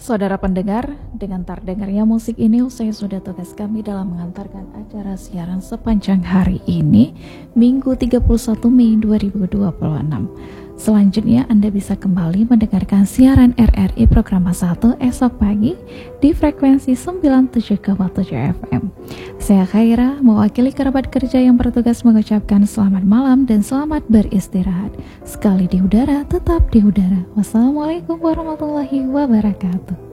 Saudara pendengar, dengan terdengarnya musik ini usai sudah tugas kami dalam mengantarkan acara siaran sepanjang hari ini, Minggu 31 Mei 2026. Selanjutnya Anda bisa kembali mendengarkan siaran RRI Program 1 esok pagi di frekuensi 97,7 FM. Saya Khaira, mewakili kerabat kerja yang bertugas mengucapkan selamat malam dan selamat beristirahat. Sekali di udara, tetap di udara. Wassalamualaikum warahmatullahi wabarakatuh.